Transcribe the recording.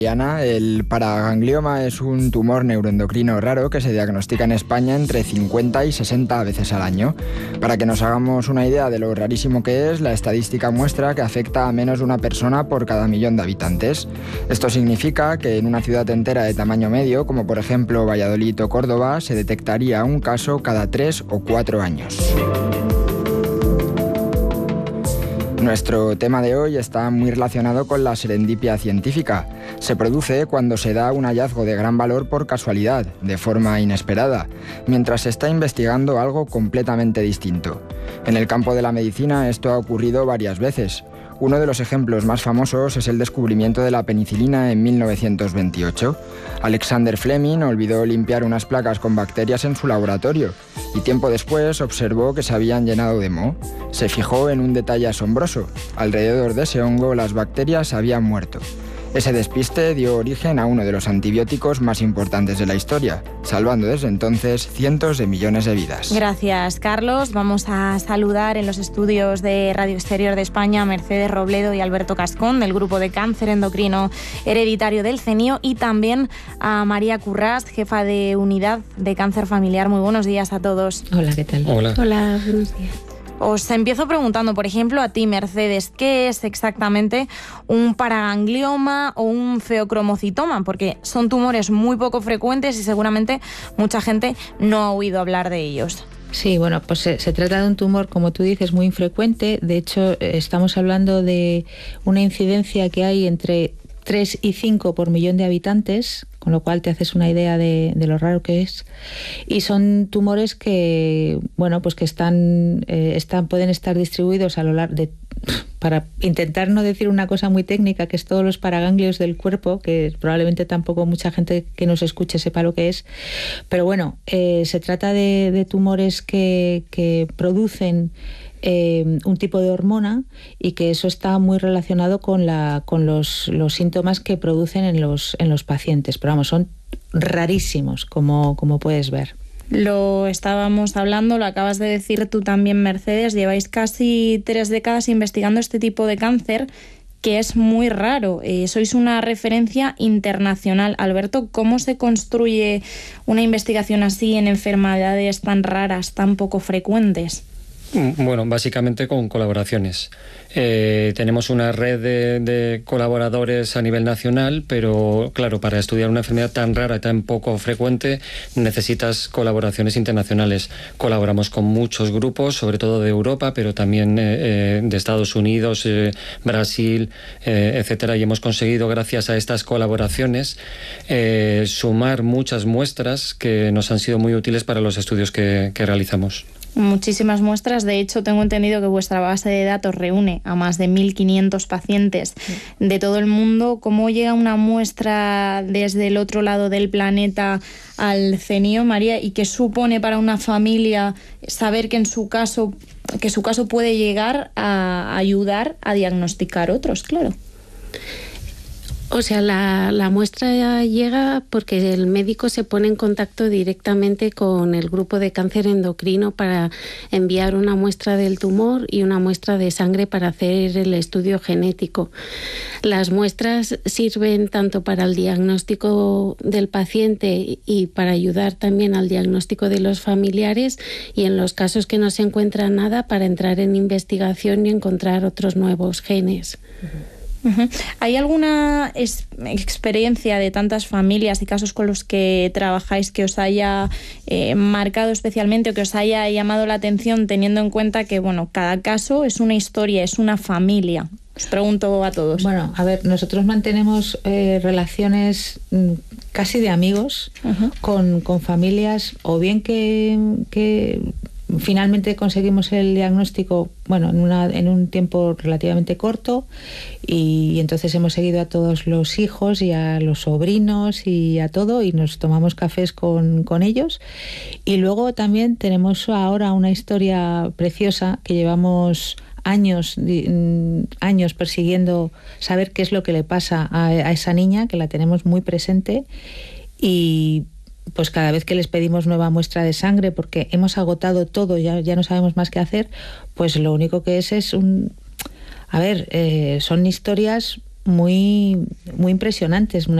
Diana, el paraganglioma es un tumor neuroendocrino raro que se diagnostica en España entre 50 y 60 veces al año. Para que nos hagamos una idea de lo rarísimo que es, la estadística muestra que afecta a menos de una persona por cada 1.000.000 de habitantes. Esto significa que en una ciudad entera de tamaño medio, como por ejemplo Valladolid o Córdoba, se detectaría un caso cada 3 o 4 años. Nuestro tema de hoy está muy relacionado con la serendipia científica. Se produce cuando se da un hallazgo de gran valor por casualidad, de forma inesperada, mientras se está investigando algo completamente distinto. En el campo de la medicina esto ha ocurrido varias veces. Uno de los ejemplos más famosos es el descubrimiento de la penicilina en 1928. Alexander Fleming olvidó limpiar unas placas con bacterias en su laboratorio y tiempo después observó que se habían llenado de moho. Se fijó en un detalle asombroso. Alrededor de ese hongo las bacterias habían muerto. Ese despiste dio origen a uno de los antibióticos más importantes de la historia, salvando desde entonces cientos de millones de vidas. Gracias, Carlos. Vamos a saludar en los estudios de Radio Exterior de España a Mercedes Robledo y Alberto Cascón, del Grupo de Cáncer Endocrino Hereditario del CENIO, y también a María Currás, jefa de Unidad de Cáncer Familiar. Muy buenos días a todos. Hola, ¿qué tal? Hola. Hola, buenos días. Os empiezo preguntando, por ejemplo, a ti, Mercedes, ¿qué es exactamente un paraganglioma o un feocromocitoma? Porque son tumores muy poco frecuentes y seguramente mucha gente no ha oído hablar de ellos. Sí, bueno, pues se trata de un tumor, como tú dices, muy infrecuente. De hecho, estamos hablando de una incidencia que hay entre 3 y 5 por millón de habitantes, con lo cual te haces una idea de lo raro que es. Y son tumores que, bueno, pues que pueden estar distribuidos a lo largo de, para intentar no decir una cosa muy técnica, que es todos los paraganglios del cuerpo, que probablemente tampoco mucha gente que nos escuche sepa lo que es. Pero bueno, se trata de tumores que producen un tipo de hormona, y que eso está muy relacionado con los síntomas que producen en los pacientes. Pero vamos, son rarísimos, como puedes ver. Lo estábamos hablando, lo acabas de decir tú también, Mercedes. Lleváis casi 3 décadas investigando este tipo de cáncer, que es muy raro. Sois una referencia internacional. Alberto, ¿cómo se construye una investigación así en enfermedades tan raras, tan poco frecuentes? Bueno, básicamente con colaboraciones. Tenemos una red de colaboradores a nivel nacional, pero claro, para estudiar una enfermedad tan rara y tan poco frecuente necesitas colaboraciones internacionales. Colaboramos con muchos grupos, sobre todo de Europa, pero también de Estados Unidos, Brasil, etcétera, y hemos conseguido, gracias a estas colaboraciones, sumar muchas muestras que nos han sido muy útiles para los estudios que realizamos. Muchísimas muestras. De hecho, tengo entendido que vuestra base de datos reúne a más de 1.500 pacientes de todo el mundo. ¿Cómo llega una muestra desde el otro lado del planeta al CENIO, María? ¿Y qué supone para una familia saber que su caso puede llegar a ayudar a diagnosticar otros? Claro. O sea, la muestra llega porque el médico se pone en contacto directamente con el grupo de cáncer endocrino para enviar una muestra del tumor y una muestra de sangre para hacer el estudio genético. Las muestras sirven tanto para el diagnóstico del paciente y para ayudar también al diagnóstico de los familiares, y en los casos que no se encuentra nada, para entrar en investigación y encontrar otros nuevos genes. ¿Hay alguna experiencia de tantas familias y casos con los que trabajáis que os haya marcado especialmente o que os haya llamado la atención, teniendo en cuenta que, bueno, cada caso es una historia, es una familia? Os pregunto a todos. Bueno, a ver, nosotros mantenemos relaciones casi de amigos con familias, o bien que finalmente conseguimos el diagnóstico, bueno, en un tiempo relativamente corto, y entonces hemos seguido a todos los hijos y a los sobrinos y a todo, y nos tomamos cafés con ellos. Y luego también tenemos ahora una historia preciosa que llevamos años persiguiendo, saber qué es lo que le pasa a esa niña, que la tenemos muy presente, y pues cada vez que les pedimos nueva muestra de sangre, porque hemos agotado todo, ya no sabemos más qué hacer, pues lo único que es son historias muy, muy impresionantes,